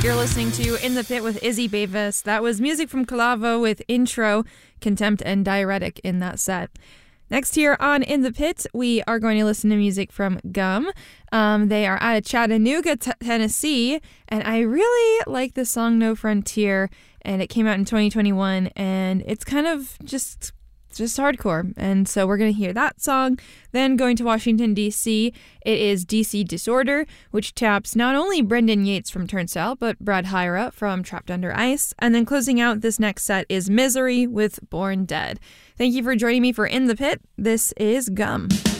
You're listening to In the Pit with Izzy Bavis. That was music from Calavo with Intro, Contempt, and Diuretic in that set. Next here on In the Pit, we are going to listen to music from Gum. They are out of Chattanooga, Tennessee, and I really like the song No Frontier, and it came out in 2021, and it's kind of just hardcore. And so we're going to hear that song. Then going to Washington, D.C., it is DC Disorder, which taps not only Brendan Yates from Turnstile, but Brad Hyra from Trapped Under Ice. And then closing out this next set is Misery with Born Dead. Thank you for joining me for In the Pit. This is Gum.